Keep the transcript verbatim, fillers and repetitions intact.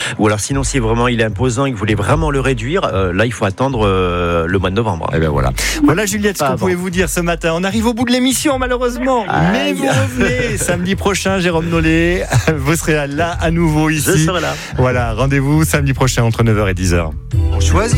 Ou alors sinon, si vraiment il est imposant et que vous voulez vraiment le réduire, euh, là il faut attendre euh, le mois de novembre. Eh ben voilà. Voilà Juliette, ce que vous pouvez vous dire ce matin. On arrive au bout de l'émission malheureusement. Aïe. Mais vous revenez samedi prochain, Jérôme Nollet. Vous serez là à nouveau ici. Je serai là. Voilà, rendez-vous samedi prochain entre neuf heures et dix heures. On choisit.